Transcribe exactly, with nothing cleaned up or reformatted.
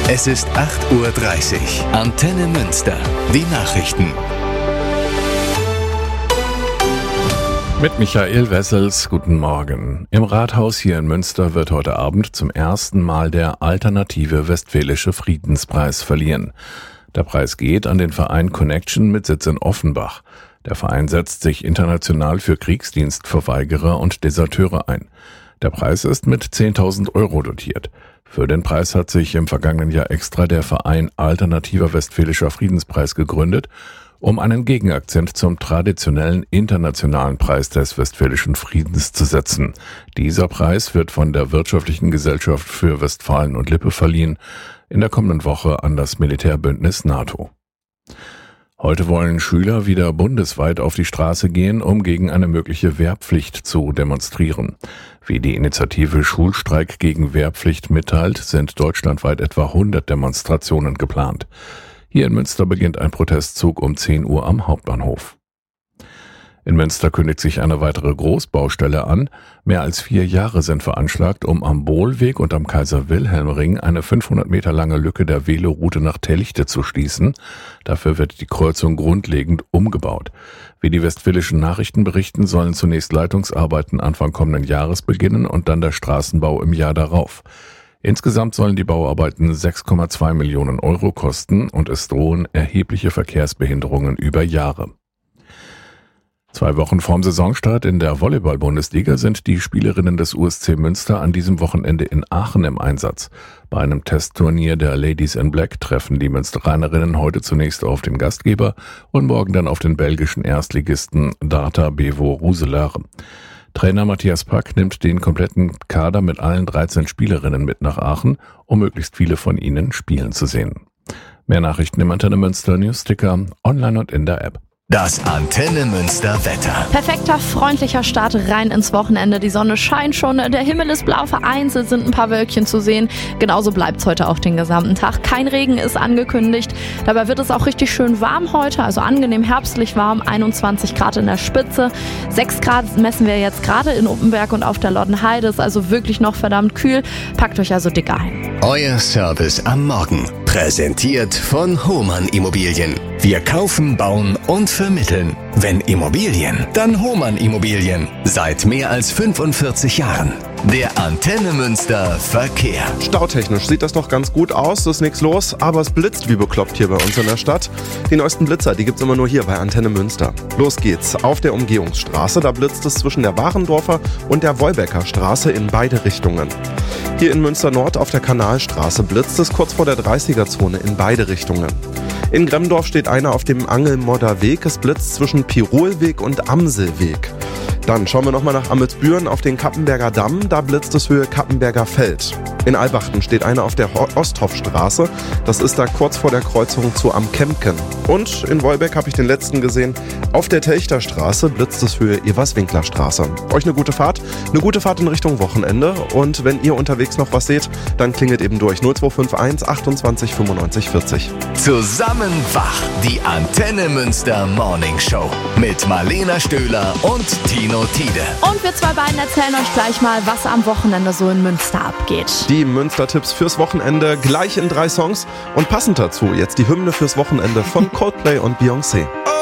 Es ist acht Uhr dreißig. Antenne Münster. Die Nachrichten. Mit Michael Wessels, guten Morgen. Im Rathaus hier in Münster wird heute Abend zum ersten Mal der Alternative Westfälische Friedenspreis verliehen. Der Preis geht an den Verein Connection mit Sitz in Offenbach. Der Verein setzt sich international für Kriegsdienstverweigerer und Deserteure ein. Der Preis ist mit zehntausend Euro dotiert. Für den Preis hat sich im vergangenen Jahr extra der Verein Alternativer Westfälischer Friedenspreis gegründet, um einen Gegenakzent zum traditionellen internationalen Preis des Westfälischen Friedens zu setzen. Dieser Preis wird von der Wirtschaftlichen Gesellschaft für Westfalen und Lippe verliehen, in der kommenden Woche an das Militärbündnis NATO. Heute wollen Schüler wieder bundesweit auf die Straße gehen, um gegen eine mögliche Wehrpflicht zu demonstrieren. Wie die Initiative Schulstreik gegen Wehrpflicht mitteilt, sind deutschlandweit etwa hundert Demonstrationen geplant. Hier in Münster beginnt ein Protestzug um zehn Uhr am Hauptbahnhof. In Münster kündigt sich eine weitere Großbaustelle an. Mehr als vier Jahre sind veranschlagt, um am Bohlweg und am Kaiser-Wilhelm-Ring eine fünfhundert Meter lange Lücke der Veloroute nach Telchte zu schließen. Dafür wird die Kreuzung grundlegend umgebaut. Wie die Westfälischen Nachrichten berichten, sollen zunächst Leitungsarbeiten Anfang kommenden Jahres beginnen und dann der Straßenbau im Jahr darauf. Insgesamt sollen die Bauarbeiten sechs Komma zwei Millionen Euro kosten und es drohen erhebliche Verkehrsbehinderungen über Jahre. Zwei Wochen vorm Saisonstart in der Volleyball-Bundesliga sind die Spielerinnen des U S C Münster an diesem Wochenende in Aachen im Einsatz. Bei einem Testturnier der Ladies in Black treffen die Münsteraner heute zunächst auf den Gastgeber und morgen dann auf den belgischen Erstligisten Data Bevo Roeselare. Trainer Matthias Pack nimmt den kompletten Kader mit allen dreizehn Spielerinnen mit nach Aachen, um möglichst viele von ihnen spielen zu sehen. Mehr Nachrichten im Antenne Münster Newsticker, online und in der App. Das Antenne Münster Wetter. Perfekter, freundlicher Start rein ins Wochenende. Die Sonne scheint schon, der Himmel ist blau, vereinzelt sind ein paar Wölkchen zu sehen. Genauso bleibt's heute auch den gesamten Tag. Kein Regen ist angekündigt. Dabei wird es auch richtig schön warm heute, also angenehm herbstlich warm. einundzwanzig Grad in der Spitze. sechs Grad messen wir jetzt gerade in Uppenberg und auf der Loddenheide. Ist also wirklich noch verdammt kühl. Packt euch also dick ein. Euer Service am Morgen. Präsentiert von Hohmann Immobilien. Wir kaufen, bauen und vermitteln. Wenn Immobilien, dann Hohmann Immobilien. Seit mehr als fünfundvierzig Jahren. Der Antenne Münster Verkehr. Stautechnisch sieht das doch ganz gut aus, ist nichts los, aber es blitzt wie bekloppt hier bei uns in der Stadt. Die neuesten Blitzer, die gibt's immer nur hier bei Antenne Münster. Los geht's. Auf der Umgehungsstraße, da blitzt es zwischen der Warendorfer und der Wolbecker Straße in beide Richtungen. Hier in Münster Nord auf der Kanalstraße blitzt es kurz vor der dreißiger-Zone in beide Richtungen. In Gremmendorf steht einer auf dem Angelmodder Weg. Es blitzt zwischen Pirolweg und Amselweg. Dann schauen wir nochmal nach Amelsbüren auf den Kappenberger Damm. Da blitzt es Höhe Kappenberger Feld. In Albachten steht einer auf der Osthoffstraße. Das ist da kurz vor der Kreuzung zu Am Kempken. Und in Wolbeck habe ich den letzten gesehen. Auf der Telchterstraße blitzt es Höhe Everswinkler Straße. Euch eine gute Fahrt. Eine gute Fahrt in Richtung Wochenende. Und wenn ihr unterwegs noch was seht, dann klingelt eben durch. null zwei fünf eins achtundzwanzig fünfundneunzig vierzig. Zusammen wach. Die Antenne Münster Morning Show. Mit Marlena Stöhler und Tino Tiede. Und wir zwei beiden erzählen euch gleich mal, was am Wochenende so in Münster abgeht. Die Münster-Tipps fürs Wochenende gleich in drei Songs. Und passend dazu jetzt die Hymne fürs Wochenende von Coldplay und Beyoncé.